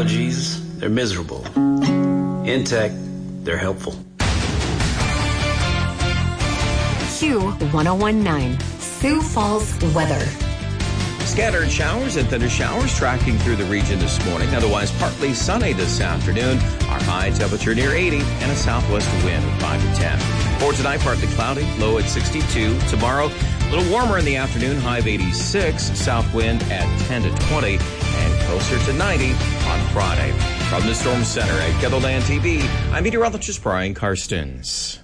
technologies, they're miserable. In tech, they're helpful. Q1019, Sioux Falls weather. Scattered showers and thunder showers tracking through the region this morning. Otherwise, partly sunny this afternoon. Our high temperature near 80 and a southwest wind of 5 to 10. For tonight, partly cloudy, low at 62. Tomorrow, a little warmer in the afternoon, high of 86. South wind at 10 to 20 and closer to 90 on Friday. From the Storm Center at KENDLE Land TV, I'm meteorologist Brian Karstens.